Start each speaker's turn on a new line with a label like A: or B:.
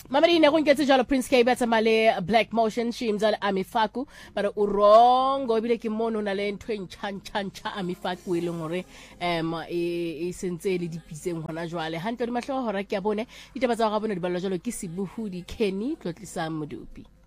A: Mamadi ne go nketse jalo Prince K batsa male Black Motion shimza Amifaku bara o wrong go bile ke mono na le ntwe ntšha Amifaku e leng gore e sentse le dipitseng hona jwale hantle di mahlo hora ke a bone ditaba tsa ga bone di balwa jalo ke Sebuhudi Kenny Tlotlisa Modupi.